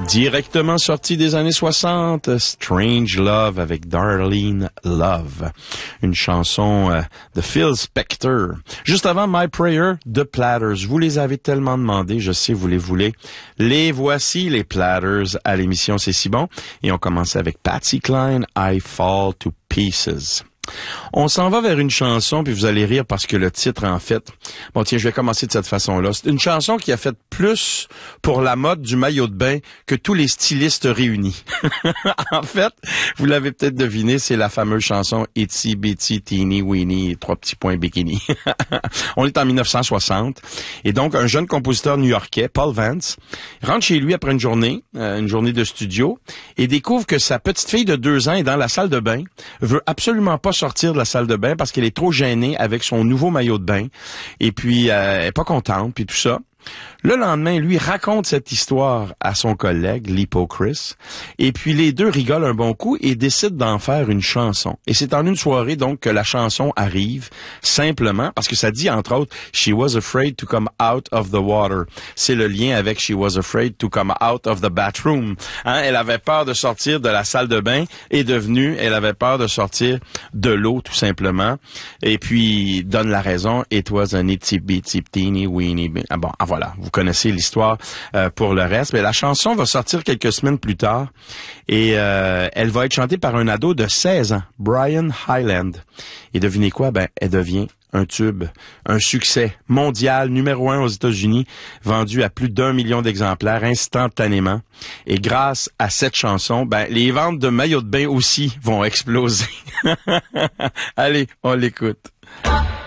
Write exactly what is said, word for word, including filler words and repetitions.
Directement sorti des années soixante, Strange Love avec Darlene Love, une chanson euh, de Phil Spector. Juste avant My Prayer, The Platters. Vous les avez tellement demandé, je sais, vous les voulez. Les voici, les Platters, à l'émission C'est si bon. Et on commence avec Patsy Cline, I Fall to Pieces. On s'en va vers une chanson, puis vous allez rire parce que le titre, en fait... Bon, tiens, je vais commencer de cette façon-là. C'est une chanson qui a fait plus pour la mode du maillot de bain que tous les stylistes réunis. En fait, vous l'avez peut-être deviné, c'est la fameuse chanson « Itsy Bitsy Teeny Weeny, trois petits points bikini ». On est en mille neuf cent soixante, et donc un jeune compositeur new-yorkais, Paul Vance, rentre chez lui après une journée, euh, une journée de studio, et découvre que sa petite fille de deux ans est dans la salle de bain, veut absolument pas sortir de la salle de bain parce qu'elle est trop gênée avec son nouveau maillot de bain. Et puis, euh, elle est pas contente, puis tout ça. Le lendemain, lui raconte cette histoire à son collègue, Lipo Chris, et puis les deux rigolent un bon coup et décident d'en faire une chanson. Et c'est en une soirée, donc, que la chanson arrive, simplement, parce que ça dit, entre autres, « She was afraid to come out of the water ». C'est le lien avec « She was afraid to come out of the bathroom ». Hein? Elle avait peur de sortir de la salle de bain, et devenue, elle avait peur de sortir de l'eau, tout simplement. Et puis, donne la raison, « It was an itsy bitsy teeny weeny ». Ah bon, ah voilà, vous connaissez l'histoire euh, pour le reste. Mais la chanson va sortir quelques semaines plus tard et euh, elle va être chantée par un ado de seize ans, Brian Hyland. Et devinez quoi? Ben, elle devient un tube, un succès mondial, numéro un aux États-Unis, vendu à plus d'un million d'exemplaires instantanément. Et grâce à cette chanson, ben, les ventes de maillots de bain aussi vont exploser. Allez, on l'écoute.